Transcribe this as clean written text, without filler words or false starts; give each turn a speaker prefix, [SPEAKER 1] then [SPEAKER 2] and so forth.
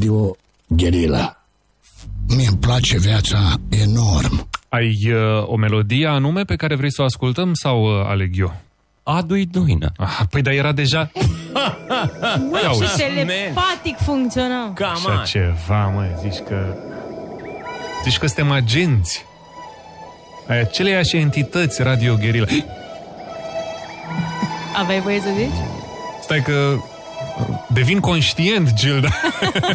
[SPEAKER 1] Radio Guerilla. Mie-mi place viața enorm.
[SPEAKER 2] Ai o melodie anume pe care vrei să o ascultăm sau aleg eu?
[SPEAKER 3] Aduiduina.
[SPEAKER 2] Păi dar era deja...
[SPEAKER 4] Măi, și telepatic funcționa.
[SPEAKER 2] Așa ceva, măi, zici că suntem agenți ai aceleiași entități Radio Guerilla.
[SPEAKER 4] Aveai voie să zici?
[SPEAKER 2] Stai că devin conștient, Gilda.